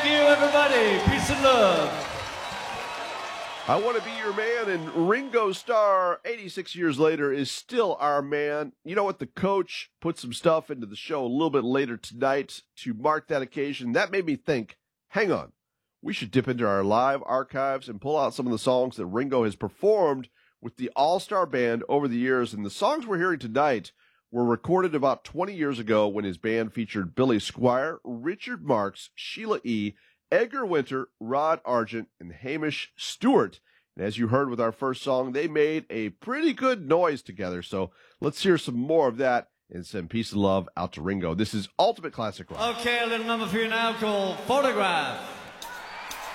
you, everybody. Peace and love. I Want to Be Your Man, and Ringo Starr, 86 years later, is still our man. You know what? The coach put some stuff into the show a little bit later tonight to mark that occasion. That made me think, hang on, we should dip into our live archives and pull out some of the songs that Ringo has performed with the All-Star Band over the years. And the songs we're hearing tonight were recorded about 20 years ago when his band featured Billy Squier, Richard Marx, Sheila E., Edgar Winter, Rod Argent, and Hamish Stewart. And as you heard with our first song, they made a pretty good noise together. So let's hear some more of that and send peace and love out to Ringo. This is Ultimate Classic Rock. Okay, a little number for you now called Photograph.